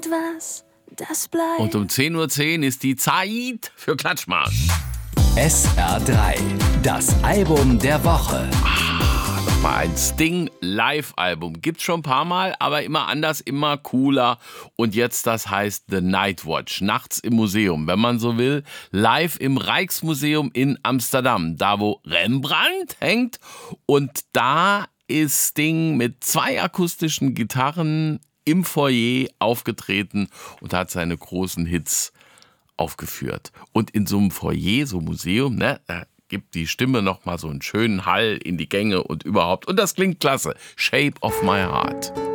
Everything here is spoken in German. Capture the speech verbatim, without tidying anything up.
Was, das bleibt. Und um zehn Uhr zehn ist die Zeit für Klatschmarsch. S R drei, das Album der Woche. Mal ein Sting-Live-Album. Gibt's schon ein paar Mal, aber immer anders, immer cooler. Und jetzt, das heißt The Night Watch. Nachts im Museum, wenn man so will. Live im Rijksmuseum in Amsterdam. Da, wo Rembrandt hängt. Und da ist Sting mit zwei akustischen Gitarren im Foyer aufgetreten und hat seine großen Hits aufgeführt. Und in so einem Foyer, so Museum, ne, da gibt die Stimme noch mal so einen schönen Hall in die Gänge und überhaupt. Und das klingt klasse. Shape of My Heart.